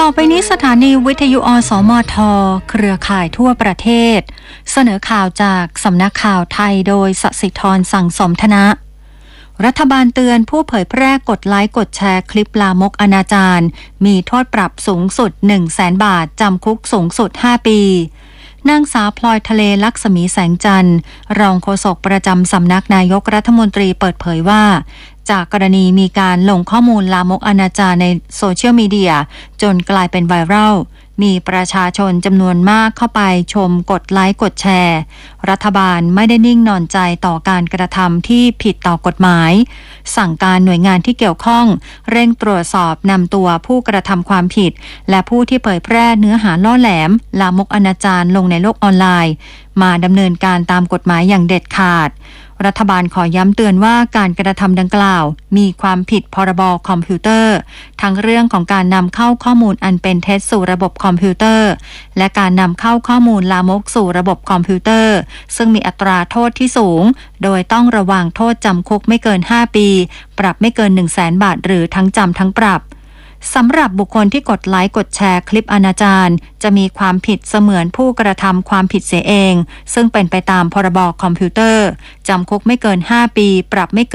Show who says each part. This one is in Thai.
Speaker 1: อไปนี้สถานีวิทยุอสมทเครือข่ายทั่วประเทศเสนอข่าวจากสำนักข่าวไทยโดยสศิธรสั่งสมธนะรัฐบาลเตือนผู้เผยแพร่กดไลค์กดแชร์คลิปลามกอนาจารมีโทษปรับสูงสุด 100,000 บาทจำคุกสูงสุด 5 ปีนางสาวพลอยทะเลลักษมีแสงจันทร์รองโฆษกประจำสำนักนายกรัฐมนตรีเปิดเผยว่าจากกรณีมีการลงข้อมูลลามกอนาจารในโซเชียลมีเดียจนกลายเป็นไวรัลมีประชาชนจำนวนมากเข้าไปชมกดไลค์กดแชร์รัฐบาลไม่ได้นิ่งนอนใจต่อการกระทำที่ผิดต่อกฎหมายสั่งการหน่วยงานที่เกี่ยวข้องเร่งตรวจสอบนำตัวผู้กระทำความผิดและผู้ที่เผยแพร่เนื้อหาล่อแหลมลามกอนาจารลงในโลกออนไลน์มาดำเนินการตามกฎหมายอย่างเด็ดขาดรัฐบาลขอย้ำเตือนว่าการกระทำดังกล่าวมีความผิดพรบคอมพิวเตอร์ทั้งเรื่องของการนำเข้าข้อมูลอันเป็นเท็จสู่ระบบคอมพิวเตอร์และการนำเข้าข้อมูลลามกสู่ระบบคอมพิวเตอร์ซึ่งมีอัตราโทษที่สูงโดยต้องระวังโทษจำคุกไม่เกิน 5 ปีปรับไม่เกิน 100,000 บาทหรือทั้งจำทั้งปรับสำหรับบุคคลที่กดไลค์กดแชร์คลิปอนาจารจะมีความผิดเสมือนผู้กระทำความผิดเสียเองซึ่งเป็นไปตามพรบคอมพิวเตอร์จำคุกไม่เกิน 5 ปีปรับไม่เกิน